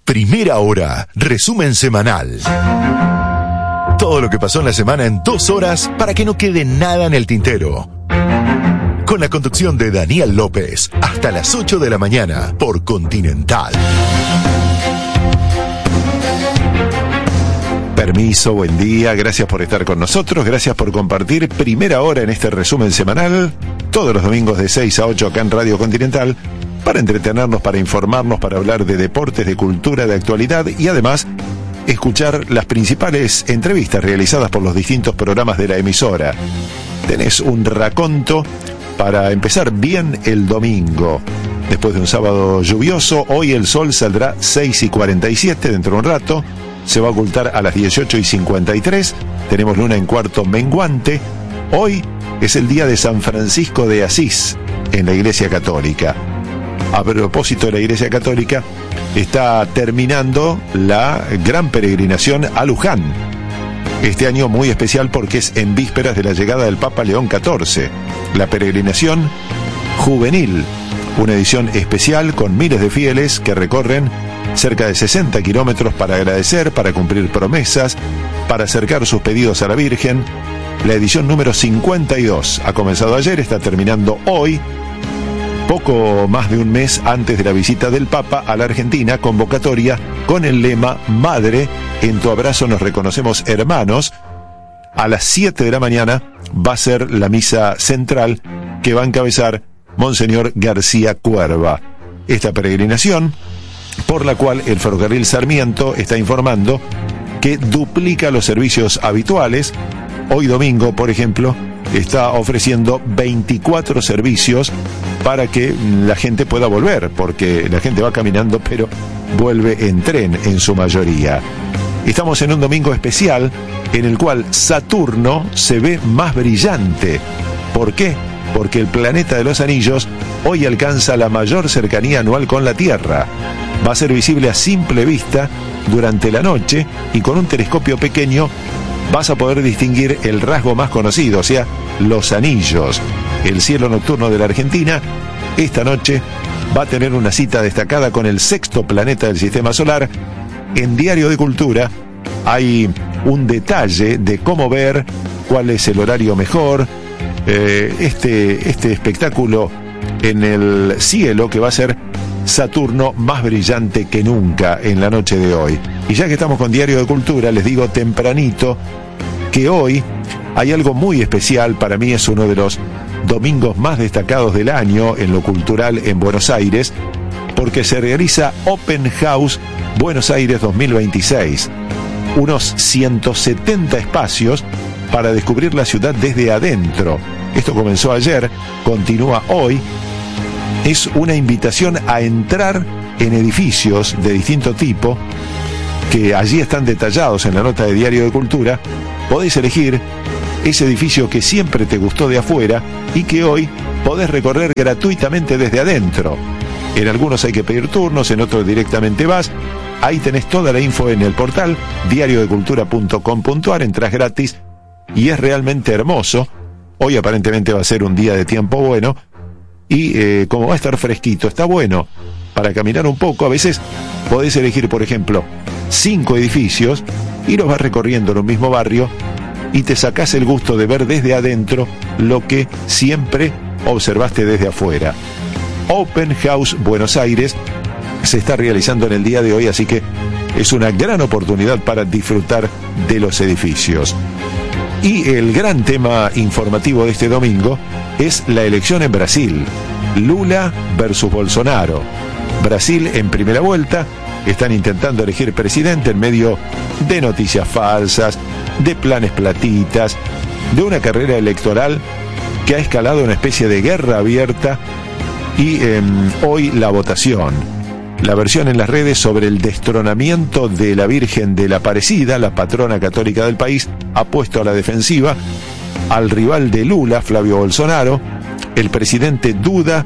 Primera Hora, resumen semanal. Todo lo que pasó en la semana en 2 horas para que no quede nada en el tintero. Con la conducción de Daniel López, hasta las 8 de la mañana por Continental. Permiso, buen día, gracias por estar con nosotros, gracias por compartir Primera Hora en este resumen semanal, todos los domingos de 6 a 8 acá en Radio Continental, para entretenernos, para informarnos, para hablar de deportes, de cultura, de actualidad y además escuchar las principales entrevistas realizadas por los distintos programas de la emisora. Tenés un raconto para empezar bien el domingo. Después de un sábado lluvioso, hoy el sol saldrá 6:47 dentro de un rato. Se va a ocultar a las 18:53. Tenemos luna en cuarto menguante. Hoy es el día de San Francisco de Asís en la Iglesia Católica. A propósito de la Iglesia Católica, está terminando la gran peregrinación a Luján. Este año muy especial porque es en vísperas de la llegada del Papa León XIV. La peregrinación juvenil, una edición especial con miles de fieles que recorren cerca de 60 kilómetros para agradecer, para cumplir promesas, para acercar sus pedidos a la Virgen. La edición número 52 ha comenzado ayer, está terminando hoy, poco más de un mes antes de la visita del Papa a la Argentina, convocatoria con el lema Madre, en tu abrazo nos reconocemos hermanos. A las 7 de la mañana va a ser la misa central que va a encabezar Monseñor García Cuerva. Esta peregrinación, por la cual el Ferrocarril Sarmiento está informando que duplica los servicios habituales. Hoy domingo, por ejemplo, está ofreciendo 24 servicios para que la gente pueda volver, porque la gente va caminando, pero vuelve en tren en su mayoría. Estamos en un domingo especial en el cual Saturno se ve más brillante. ¿Por qué? Porque el planeta de los anillos hoy alcanza la mayor cercanía anual con la Tierra. Va a ser visible a simple vista durante la noche y con un telescopio pequeño vas a poder distinguir el rasgo más conocido, o sea, los anillos. El cielo nocturno de la Argentina esta noche va a tener una cita destacada con el sexto planeta del Sistema Solar. En Diario de Cultura hay un detalle de cómo ver cuál es el horario mejor. Este espectáculo en el cielo que va a ser Saturno más brillante que nunca en la noche de hoy. Y ya que estamos con Diario de Cultura, les digo tempranito que hoy hay algo muy especial. Para mí es uno de los domingos más destacados del año en lo cultural en Buenos Aires, porque se realiza Open House Buenos Aires 2026. Unos 170 espacios para descubrir la ciudad desde adentro. Esto comenzó ayer, continúa hoy. Es una invitación a entrar en edificios de distinto tipo, que allí están detallados en la nota de Diario de Cultura. Podés elegir ese edificio que siempre te gustó de afuera y que hoy podés recorrer gratuitamente desde adentro. En algunos hay que pedir turnos, en otros directamente vas. Ahí tenés toda la info en el portal diariodecultura.com.ar, entras gratis y es realmente hermoso. Hoy aparentemente va a ser un día de tiempo bueno y como va a estar fresquito, está bueno para caminar un poco. A veces podés elegir, por ejemplo, 5 edificios y los vas recorriendo en un mismo barrio y te sacás el gusto de ver desde adentro lo que siempre observaste desde afuera. Open House Buenos Aires se está realizando en el día de hoy, así que es una gran oportunidad para disfrutar de los edificios. Y el gran tema informativo de este domingo es la elección en Brasil. Lula versus Bolsonaro. Brasil en primera vuelta, están intentando elegir presidente en medio de noticias falsas, de planes platitas, de una carrera electoral que ha escalado una especie de guerra abierta. Y hoy la votación, la versión en las redes sobre el destronamiento de la Virgen de la Aparecida, la patrona católica del país, ha puesto a la defensiva al rival de Lula, Flavio Bolsonaro. El presidente duda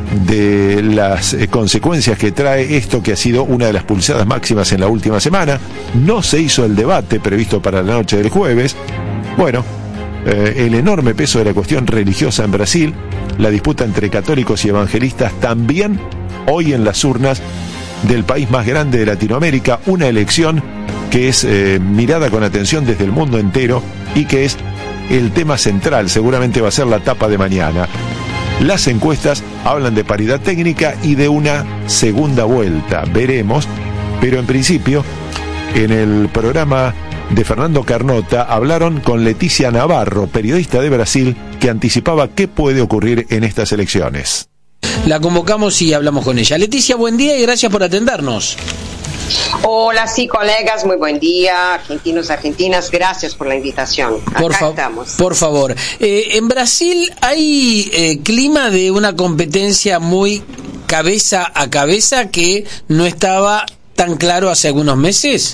de las consecuencias que trae esto, que ha sido una de las pulsadas máximas en la última semana. No se hizo el debate previsto para la noche del jueves. Bueno, el enorme peso de la cuestión religiosa en Brasil, la disputa entre católicos y evangelistas también hoy en las urnas del país más grande de Latinoamérica, una elección que es mirada con atención desde el mundo entero y que es el tema central, seguramente va a ser la tapa de mañana. Las encuestas hablan de paridad técnica y de una segunda vuelta, veremos, pero en principio, en el programa de Fernando Carnota hablaron con Leticia Navarro, periodista de Brasil, que anticipaba qué puede ocurrir en estas elecciones. La convocamos y hablamos con ella. Leticia, buen día y gracias por atendernos. Hola, sí, colegas, muy buen día, argentinos, argentinas, gracias por la invitación. Acá estamos. Por favor, en Brasil hay clima de una competencia muy cabeza a cabeza que no estaba tan claro hace algunos meses.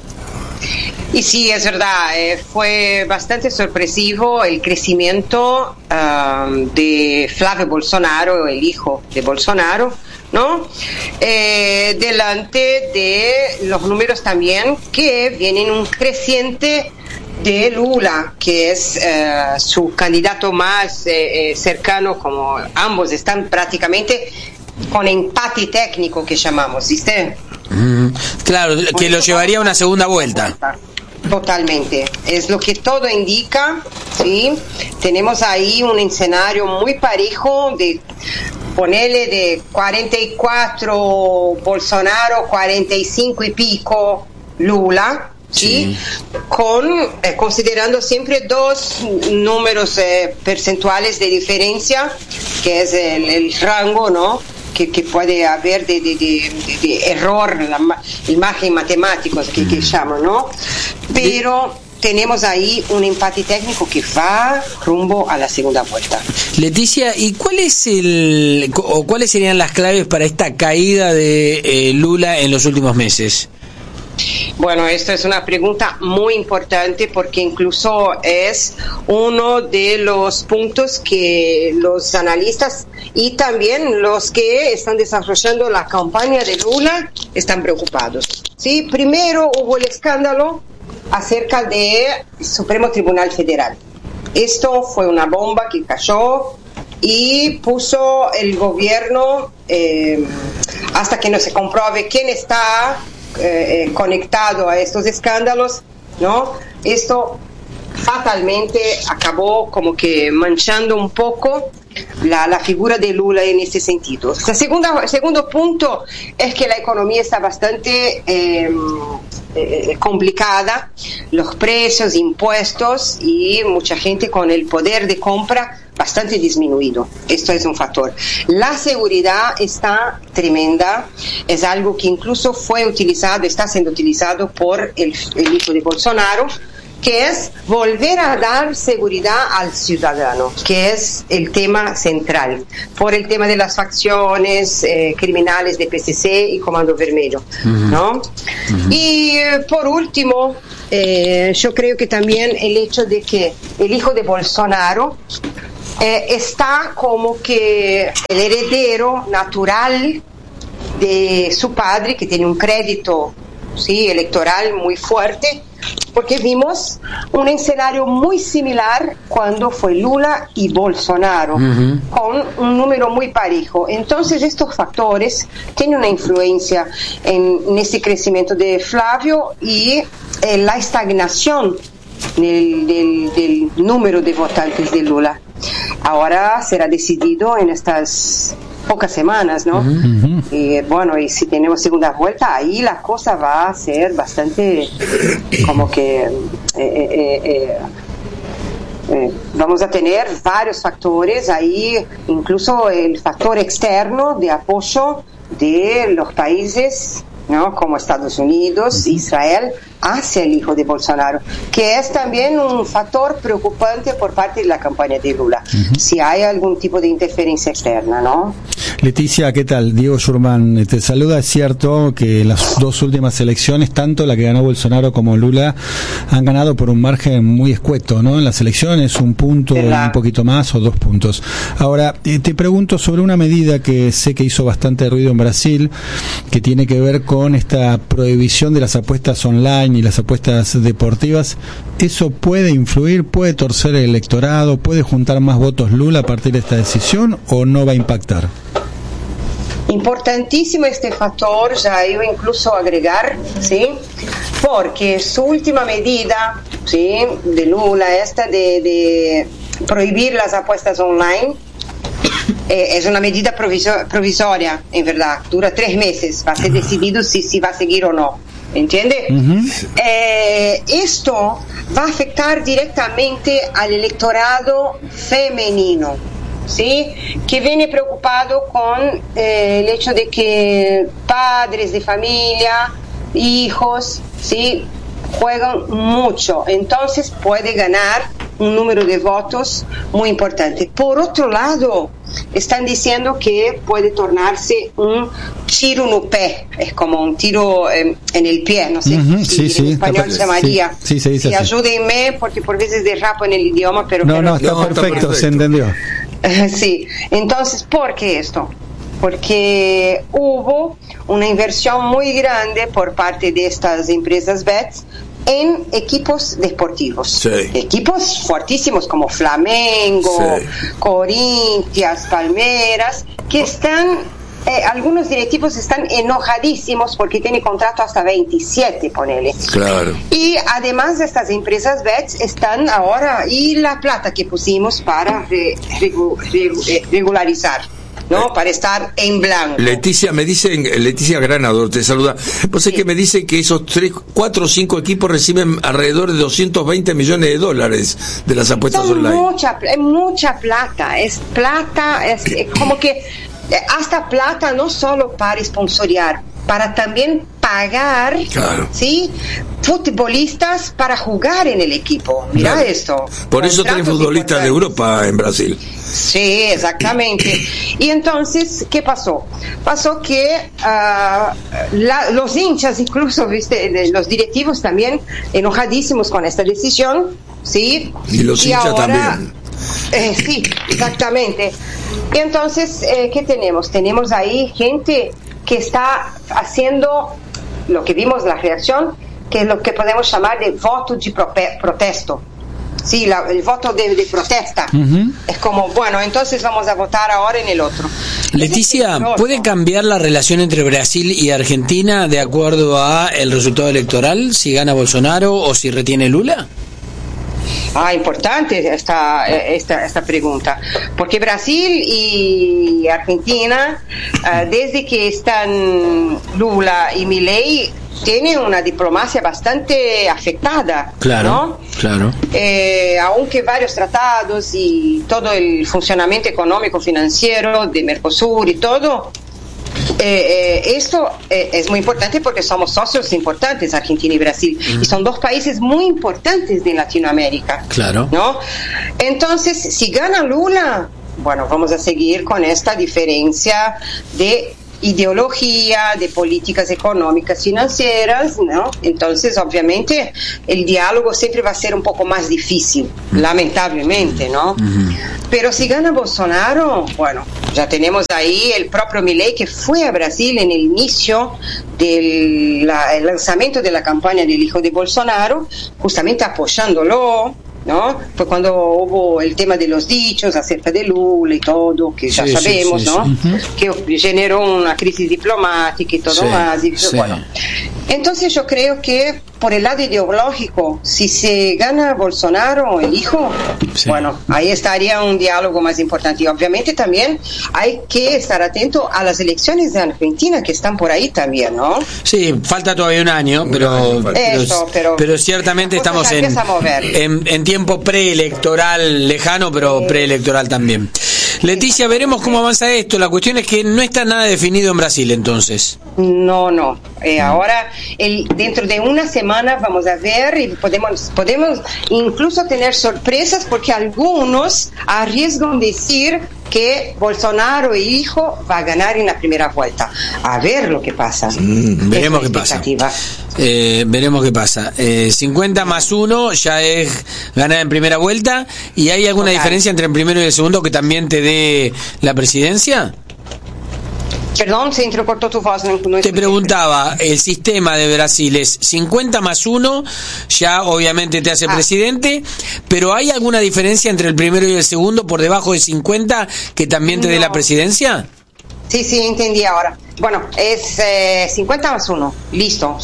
Y sí, es verdad, fue bastante sorpresivo el crecimiento de Flávio Bolsonaro, el hijo de Bolsonaro, ¿no? Delante de los números también que vienen un creciente de Lula, que es su candidato más cercano, como ambos están prácticamente con empate técnico que llamamos, ¿viste? Claro, que lo llevaría a una segunda vuelta. Totalmente, es lo que todo indica, ¿sí? Tenemos ahí un escenario muy parejo de ponerle de 44 Bolsonaro, 45 y pico Lula, ¿sí? Considerando siempre dos números percentuales de diferencia, que es el rango, ¿no? Que puede haber de error, el margen matemático que llaman, ¿no? Pero tenemos ahí un empate técnico que va rumbo a la segunda vuelta. Leticia, ¿y cuáles serían las claves para esta caída de Lula en los últimos meses? Bueno, esto es una pregunta muy importante porque incluso es uno de los puntos que los analistas y también los que están desarrollando la campaña de Lula están preocupados. ¿Sí? Primero hubo el escándalo acerca del Supremo Tribunal Federal. Esto fue una bomba que cayó y puso el gobierno, hasta que no se compruebe quién está conectado a estos escándalos, ¿no? Esto fatalmente acabó como que manchando un poco la figura de Lula en este sentido. Segundo punto es que la economía está bastante complicada, los precios, impuestos y mucha gente con el poder de compra bastante disminuido. Esto es un factor. La seguridad está tremenda, es algo que incluso está siendo utilizado por el hijo de Bolsonaro, que es volver a dar seguridad al ciudadano, que es el tema central, por el tema de las facciones criminales de PCC y Comando Vermelho, ¿no? Y por último, yo creo que también el hecho de que el hijo de Bolsonaro está como que el heredero natural de su padre, que tiene un crédito, ¿sí?, electoral muy fuerte, porque vimos un escenario muy similar cuando fue Lula y Bolsonaro, con un número muy parejo. Entonces estos factores tienen una influencia en ese crecimiento de Flávio y la estagnación del número de votantes de Lula. Ahora será decidido en estas pocas semanas, ¿no? Y bueno, y si tenemos segunda vuelta, ahí la cosa va a ser bastante como que vamos a tener varios factores ahí, incluso el factor externo de apoyo de los países, ¿no?, como Estados Unidos, Israel, hacia el hijo de Bolsonaro, que es también un factor preocupante por parte de la campaña de Lula, si hay algún tipo de interferencia externa, ¿no? Leticia, ¿qué tal? Diego Schurman te saluda. Es cierto que en las dos últimas elecciones, tanto la que ganó Bolsonaro como Lula, han ganado por un margen muy escueto, ¿no? En las elecciones, un punto, un poquito más o 2 puntos. Ahora, te pregunto sobre una medida que sé que hizo bastante ruido en Brasil, que tiene que ver con esta prohibición de las apuestas online y las apuestas deportivas. ¿Eso puede influir, puede torcer el electorado, puede juntar más votos Lula a partir de esta decisión o no va a impactar? Importantísimo este factor, ya iba incluso a agregar, ¿sí? Porque su última medida, ¿sí?, de Lula, esta de prohibir las apuestas online, es una medida provisoria, en verdad, dura 3 meses, va a ser decidido si va a seguir o no, ¿entiende? Esto va a afectar directamente al electorado femenino, ¿sí?, que viene preocupado con el hecho de que padres de familia, hijos, ¿sí?, juegan mucho, entonces puede ganar un número de votos muy importante. Por otro lado, están diciendo que puede tornarse un tiro no pé, es como un tiro en el pie, no sé si en español se llamaría. Sí, se dice así. Ayúdenme porque por veces derrapo en el idioma, pero... Está perfecto, se entendió. Sí, entonces, ¿por qué esto? Porque hubo una inversión muy grande por parte de estas empresas bets en equipos deportivos, sí, equipos fuertísimos como Flamengo, sí, Corinthians, Palmeiras, que están, algunos directivos están enojadísimos porque tienen contrato hasta 27, ponele. Claro. Y además estas empresas bets están ahora, y la plata que pusimos para regularizar, ¿no? Para estar en blanco. Leticia Granador te saluda. Vos sabés que me dice que esos 3, 4 o 5 equipos reciben alrededor de $220 millones de las apuestas online. Mucha plata, es como que hasta plata no solo para sponsorear, para también pagar, claro, ¿sí?, futbolistas para jugar en el equipo. Mira, claro, esto. Por eso tienen futbolistas de Europa en Brasil. Sí, exactamente. Y entonces, ¿qué pasó? Pasó que los hinchas, incluso, ¿viste?, los directivos también enojadísimos con esta decisión, ¿sí? Y los hinchas ahora, también. Sí, exactamente. Y entonces, ¿qué tenemos? Tenemos ahí gente que está haciendo lo que vimos, la reacción, que es lo que podemos llamar de voto de protesto. Sí, el voto de protesta. Es como, bueno, entonces vamos a votar ahora en el otro. Leticia, ¿puede cambiar la relación entre Brasil y Argentina de acuerdo a el resultado electoral, si gana Bolsonaro o si retiene Lula? Importante esta pregunta, porque Brasil y Argentina, desde que están Lula y Milei, tienen una diplomacia bastante afectada, claro, ¿no? Claro. Aunque varios tratados y todo el funcionamiento económico financiero de Mercosur y todo, esto es muy importante porque somos socios importantes, Argentina y Brasil, y son 2 países muy importantes de Latinoamérica, claro, ¿no? Entonces, si gana Lula, bueno, vamos a seguir con esta diferencia de ideología, de políticas económicas, financieras, ¿no? Entonces, obviamente, el diálogo siempre va a ser un poco más difícil, lamentablemente, ¿no? Pero si gana Bolsonaro, bueno, ya tenemos ahí el propio Milei, que fue a Brasil en el inicio del lanzamiento de la campaña del hijo de Bolsonaro, justamente apoyándolo, ¿no? Fue cuando hubo el tema de los dichos acerca de Lula y todo, que ya sabemos, ¿no? Que generó una crisis diplomática y todo más. Y, bueno, entonces yo creo que por el lado ideológico, si se gana Bolsonaro, el hijo, bueno, ahí estaría un diálogo más importante. Y obviamente también hay que estar atento a las elecciones de Argentina que están por ahí también, ¿no? Sí, falta todavía un año, pero ciertamente estamos en tiempo preelectoral lejano, pero preelectoral también. Leticia, veremos cómo avanza esto. La cuestión es que no está nada definido en Brasil, entonces. No. Ahora, dentro de una semana vamos a ver y podemos incluso tener sorpresas, porque algunos arriesgan decir que Bolsonaro, el hijo, va a ganar en la primera vuelta. A ver lo que pasa. Veremos qué pasa. Veremos qué pasa. 50 más 1 ya es ganar en primera vuelta. ¿Y hay alguna diferencia entre el primero y el segundo que también te dé la presidencia? Perdón, se entrecortó tu voz. Te preguntaba, el sistema de Brasil es 50 más 1, ya obviamente te hace presidente, pero ¿hay alguna diferencia entre el primero y el segundo por debajo de 50 que también te dé la presidencia? Sí, entendí ahora. Bueno, es 50 más 1, listo.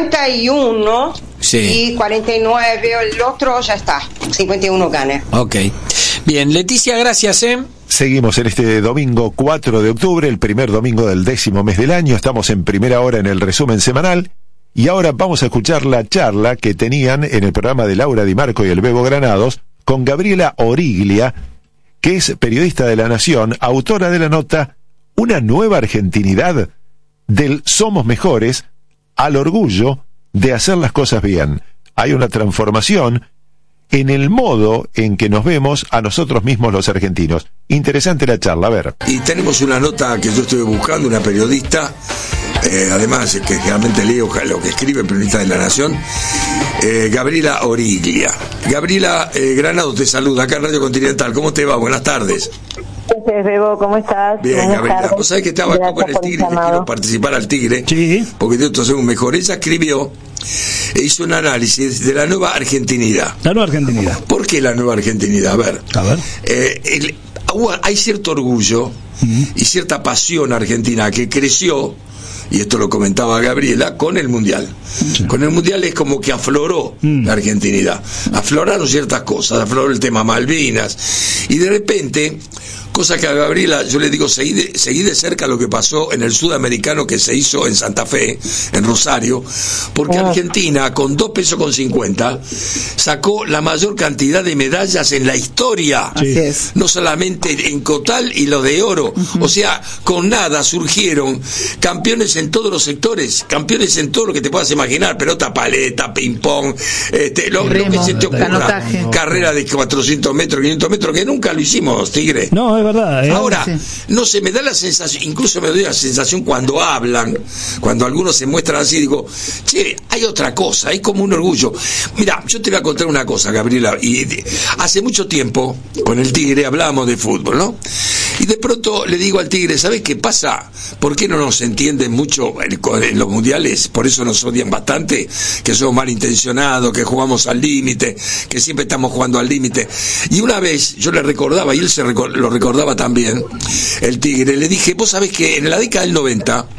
51 y 49, el otro ya está. 51 gana. Ok. Bien, Leticia, gracias. Seguimos en este domingo 4 de octubre, el primer domingo del 10º mes del año. Estamos en primera hora en el resumen semanal. Y ahora vamos a escuchar la charla que tenían en el programa de Laura Di Marco y el Bebo Granados con Gabriela Origlia, que es periodista de La Nación, autora de la nota Una nueva argentinidad, del somos mejores al orgullo de hacer las cosas bien. Hay una transformación en el modo en que nos vemos a nosotros mismos los argentinos. Interesante la charla, a ver. Y tenemos una nota que yo estuve buscando, una periodista, además que realmente leo lo que escribe el periodista de La Nación, Gabriela Origlia. Gabriela Granado te saluda acá en Radio Continental. ¿Cómo te va? Buenas tardes. Bebo, ¿cómo estás? Bien, Gabriela. Vos sabés que estaba acá con el Tigre, que quiero participar al Tigre, porque tengo que hacer un mejor. Ella escribió e hizo un análisis de la nueva argentinidad. La nueva argentinidad. ¿Por qué la nueva argentinidad? A ver. Hay cierto orgullo y cierta pasión argentina que creció, y esto lo comentaba Gabriela, con el Mundial. Sí. Con el Mundial es como que afloró la argentinidad. Afloraron ciertas cosas, afloró el tema Malvinas, y de repente, cosa que a Gabriela yo le digo, seguí de cerca lo que pasó en el sudamericano que se hizo en Santa Fe, en Rosario, porque Argentina con 2,50 pesos sacó la mayor cantidad de medallas en la historia. Sí. No solamente en Cotal y lo de oro. O sea, con nada surgieron campeones en todos los sectores, campeones en todo lo que te puedas imaginar, pelota paleta, ping pong, lo que se te ocurra, carrera de 400 metros, 500 metros, que nunca lo hicimos, Tigre. No, es verdad. Ahora, no sé, me da la sensación, incluso me doy la sensación cuando hablan, cuando algunos se muestran así, digo, che, hay otra cosa, hay como un orgullo. Mira, yo te voy a contar una cosa, Gabriela, y hace mucho tiempo, con el Tigre, hablábamos de fútbol, ¿no? Y de pronto le digo al Tigre, ¿sabés qué pasa? ¿Por qué no nos entienden mucho en los mundiales? Por eso nos odian bastante, que somos malintencionados, que jugamos al límite, que siempre estamos jugando al límite. Y una vez yo le recordaba, y él lo recordaba también, el Tigre, le dije, vos sabés que en la década del 90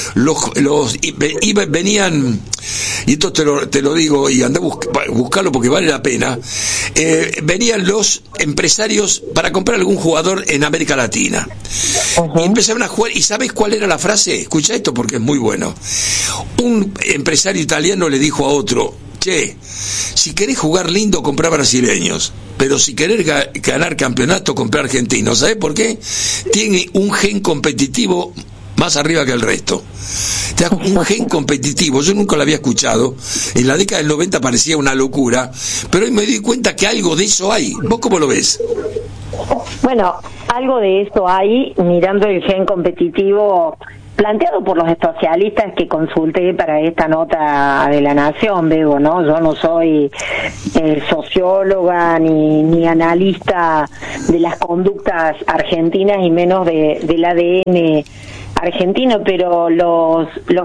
venían, y esto te lo digo, y andá a buscarlo porque vale la pena, venían los empresarios para comprar algún jugador en América Latina, y empezaron a jugar. ¿Y sabes cuál era la frase? Escucha esto porque es muy bueno. Un empresario italiano le dijo a otro, che, si querés jugar lindo, comprá brasileños, pero si querés ganar campeonato, comprá argentinos. ¿Sabés por qué? Tiene un gen competitivo más arriba que el resto. Un gen competitivo, yo nunca lo había escuchado. En la década del 90 parecía una locura, pero hoy me di cuenta que algo de eso hay. ¿Vos cómo lo ves? Bueno, algo de eso hay, mirando el gen competitivo planteado por los especialistas que consulté para esta nota de La Nación, Bebo, ¿no? Yo no soy socióloga ni analista de las conductas argentinas y menos del ADN argentino, pero los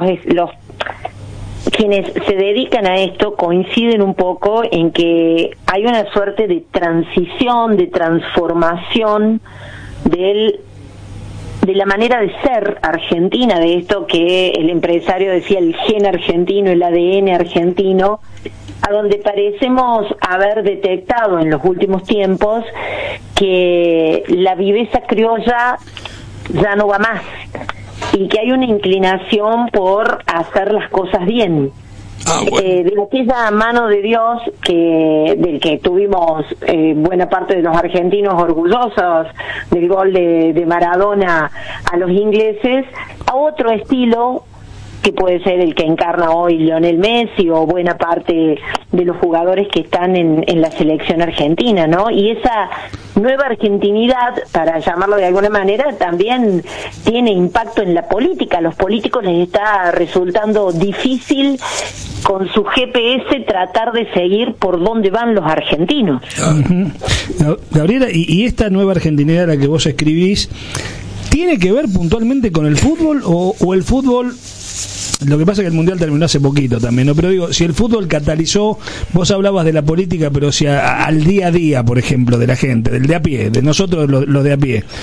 quienes se dedican a esto coinciden un poco en que hay una suerte de transición, de transformación de la manera de ser argentina, de esto que el empresario decía, el gen argentino, el ADN argentino, a donde parecemos haber detectado en los últimos tiempos que la viveza criolla ya no va más y que hay una inclinación por hacer las cosas bien. De aquella mano de Dios del que tuvimos buena parte de los argentinos orgullosos del gol de Maradona a los ingleses, a otro estilo que puede ser el que encarna hoy Lionel Messi o buena parte de los jugadores que están en la selección argentina, ¿no? Y esa nueva argentinidad, para llamarlo de alguna manera, también tiene impacto en la política. A los políticos les está resultando difícil con su GPS tratar de seguir por dónde van los argentinos. Gabriela, y esta nueva argentinidad a la que vos escribís, ¿tiene que ver puntualmente con el fútbol o el fútbol? Lo que pasa es que el Mundial terminó hace poquito también, ¿no? Pero digo, si el fútbol catalizó, vos hablabas de la política, pero si al día a día, por ejemplo, de la gente, del de a pie, de nosotros los de a pie,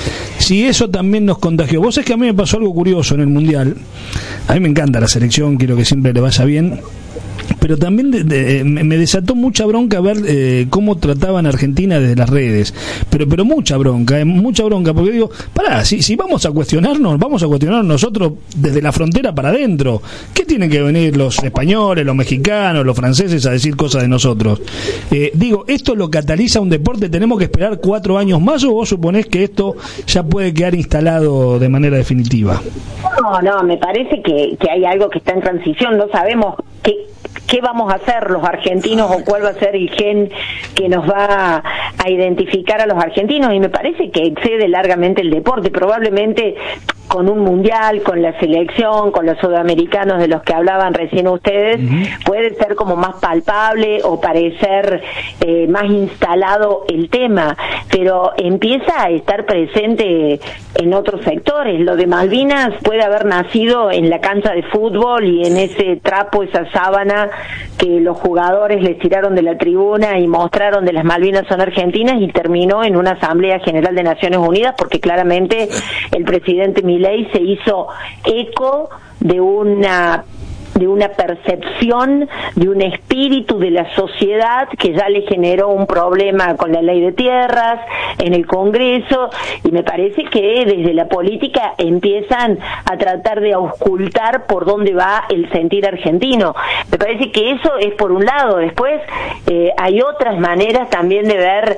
si eso también nos contagió. Vos sabés que a mí me pasó algo curioso en el Mundial. A mí me encanta la selección, quiero que siempre le vaya bien, pero también me desató mucha bronca ver cómo trataban a Argentina desde las redes, pero mucha bronca, porque digo, pará, si vamos a cuestionarnos nosotros desde la frontera para adentro. ¿Qué tienen que venir los españoles, los mexicanos, los franceses a decir cosas de nosotros? Digo, ¿esto lo cataliza un deporte? ¿Tenemos que esperar 4 años más o vos suponés que esto ya puede quedar instalado de manera definitiva? No, me parece que hay algo que está en transición, no sabemos qué vamos a hacer los argentinos o cuál va a ser el gen que nos va a identificar a los argentinos, y me parece que excede largamente el deporte. Probablemente con un mundial, con la selección, con los sudamericanos de los que hablaban recién ustedes, puede ser como más palpable o parecer más instalado el tema, pero empieza a estar presente en otros sectores. Lo de Malvinas puede haber nacido en la cancha de fútbol y en ese trapo, esa sábana que los jugadores les tiraron de la tribuna y mostraron de las Malvinas son argentinas, y terminó en una Asamblea General de Naciones Unidas, porque claramente el presidente Milei se hizo eco de una percepción, de un espíritu de la sociedad que ya le generó un problema con la ley de tierras en el Congreso, y me parece que desde la política empiezan a tratar de auscultar por dónde va el sentir argentino. Me parece que eso es por un lado. Después hay otras maneras también de ver,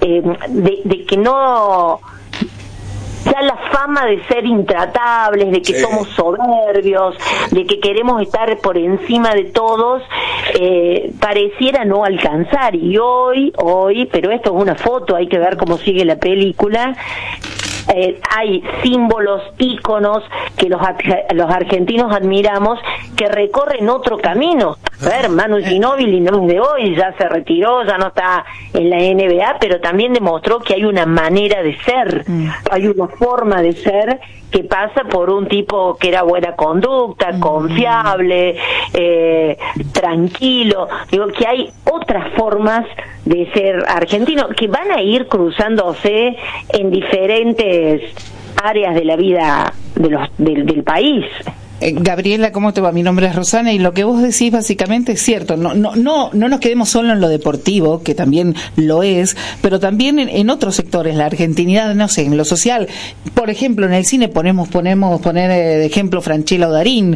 de que no... Ya la fama de ser intratables, de que somos soberbios, de que queremos estar por encima de todos, pareciera no alcanzar. Y hoy, pero esto es una foto, hay que ver cómo sigue la película, hay símbolos, íconos que los argentinos admiramos, que recorren otro camino. A ver, Manu Ginóbili no es de hoy, ya se retiró, ya no está en la NBA, pero también demostró que hay una manera de ser, hay una forma de ser que pasa por un tipo que era buena conducta, confiable, tranquilo. Digo que hay otras formas de ser argentino que van a ir cruzándose en diferentes áreas de la vida del país. Gabriela, ¿cómo te va? Mi nombre es Rosana, y lo que vos decís básicamente es cierto. No nos quedemos solo en lo deportivo, que también lo es, pero también en otros sectores, la argentinidad, no sé, en lo social. Por ejemplo, en el cine podemos poner de ejemplo Franchella o Darín.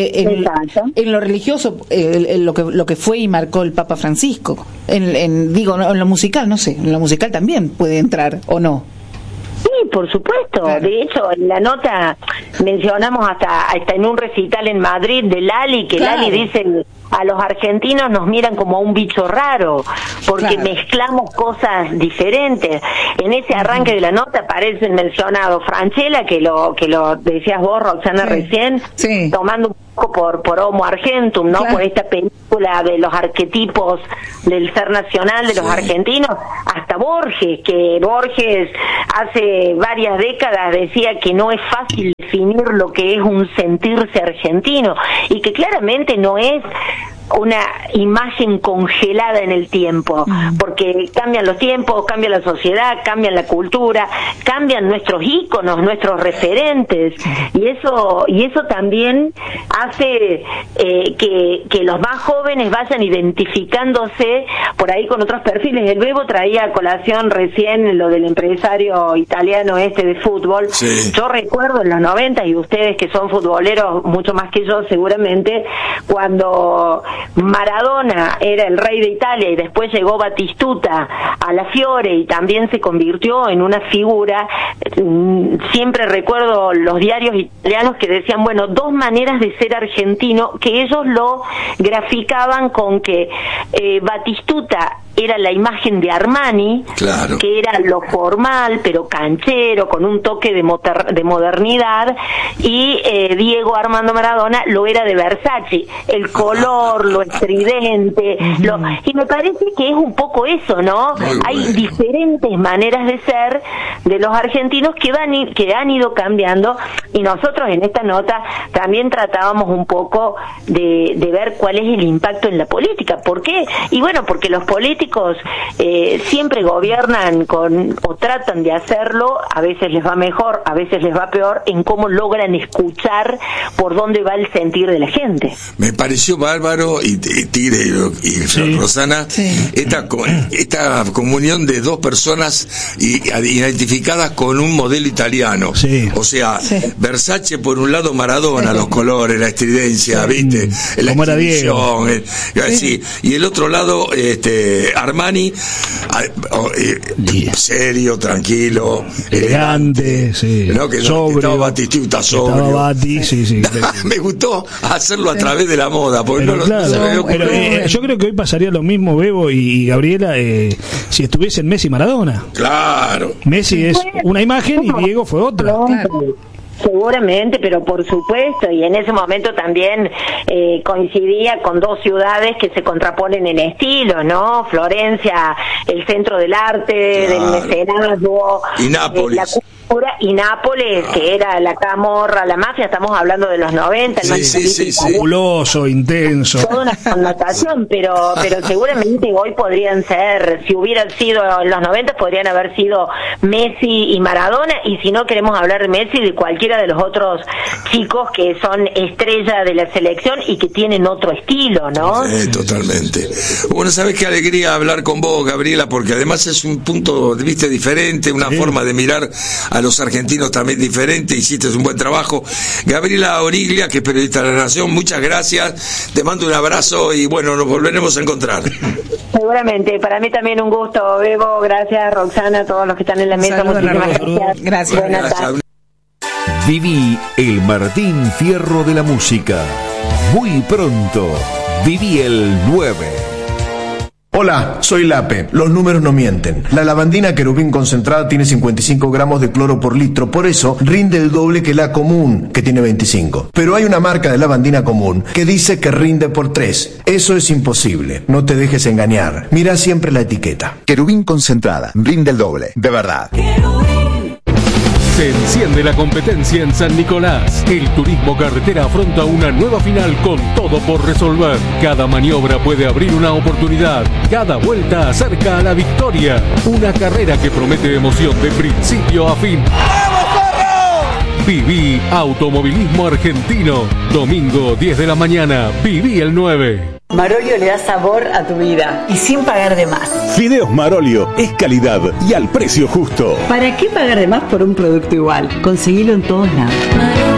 En lo religioso, lo que fue y marcó el Papa Francisco. En lo musical, no sé, en lo musical también puede entrar, ¿o no? Sí, por supuesto. Claro. De hecho, en la nota mencionamos hasta en un recital en Madrid de Lali, que claro. Lali dice: a los argentinos nos miran como a un bicho raro, porque mezclamos cosas diferentes. En ese arranque de la nota aparece mencionado Franchella, que lo decías vos, Roxana, recién, tomando un poco por Homo Argentum, ¿no? Por esta película de los arquetipos del ser nacional de los argentinos, hasta Borges, que Borges hace varias décadas decía que no es fácil definir lo que es un sentirse argentino, y que claramente no es una imagen congelada en el tiempo, porque cambian los tiempos, cambia la sociedad, cambia la cultura, cambian nuestros íconos, nuestros referentes, y eso también hace que los más jóvenes vayan identificándose por ahí con otros perfiles. El Bebo traía a colación recién lo del empresario italiano de fútbol. Yo recuerdo en los 90, y ustedes que son futboleros mucho más que yo seguramente, cuando Maradona era el rey de Italia y después llegó Batistuta a la Fiore y también se convirtió en una figura. Siempre recuerdo los diarios italianos que decían, bueno, dos maneras de ser argentino, que ellos lo graficaban con que Batistuta era la imagen de Armani, que era lo formal pero canchero, con un toque de modernidad, y Diego Armando Maradona lo era de Versace, el color, lo estridente, y me parece que es un poco eso, ¿no? Hay diferentes maneras de ser de los argentinos que han ido cambiando, y nosotros en esta nota también tratábamos un poco de ver cuál es el impacto en la política. ¿Por qué? Y bueno, porque los políticos políticos siempre gobiernan o tratan de hacerlo, a veces les va mejor, a veces les va peor, en cómo logran escuchar por dónde va el sentir de la gente. Me pareció bárbaro, y Tigre y Rosana, esta comunión de dos personas identificadas con un modelo italiano. O sea, Versace por un lado, Maradona, los colores, la estridencia, ¿viste? La exhibición, y el otro lado, Armani, serio, tranquilo, elegante, ¿no? Que sobrio, estaba Batistuta sobrio. Me gustó hacerlo a través de la moda, porque yo creo que hoy pasaría lo mismo, Bebo y Gabriela, si estuviesen Messi y Maradona. Claro. Messi es una imagen y Diego fue otra. Seguramente, pero por supuesto, y en ese momento también coincidía con dos ciudades que se contraponen en estilo, ¿no? Florencia, el centro del arte, del mecenazgo, y Nápoles. La cultura, y Nápoles, que era la camorra, la mafia, estamos hablando de los 90, el fabuloso, intenso. Toda una connotación, pero seguramente hoy podrían ser, si hubieran sido en los 90, podrían haber sido Messi y Maradona, y si no queremos hablar de Messi, de cualquiera de los otros chicos que son estrella de la selección y que tienen otro estilo, ¿no? Totalmente. Bueno, ¿sabes qué alegría hablar con vos, Gabriela? Porque además es un punto de vista diferente, una forma de mirar a los argentinos también diferente. Hiciste un buen trabajo. Gabriela Origlia, que es periodista de La Nación, muchas gracias. Te mando un abrazo y bueno, nos volveremos a encontrar. Seguramente. Para mí también un gusto, Bebo. Gracias, Roxana, a todos los que están en la mesa. Muchísimas gracias. Buenas tardes. Viví el Martín Fierro de la música. Muy pronto, viví el 9. Hola, soy Lape. Los números no mienten. La lavandina Querubín concentrada tiene 55 gramos de cloro por litro, por eso rinde el doble que la común, que tiene 25. Pero hay una marca de lavandina común que dice que rinde por 3. Eso es imposible. No te dejes engañar. Mira siempre la etiqueta. Querubín concentrada, rinde el doble, de verdad. Se enciende la competencia en San Nicolás. El turismo carretera afronta una nueva final con todo por resolver. Cada maniobra puede abrir una oportunidad. Cada vuelta acerca a la victoria. Una carrera que promete emoción de principio a fin. ¡Vamos, perro! Viví Automovilismo Argentino. Domingo 10 de la mañana. Viví el 9. Marolio le da sabor a tu vida y sin pagar de más. Fideos Marolio es calidad y al precio justo. ¿Para qué pagar de más por un producto igual? Conseguilo en todos lados.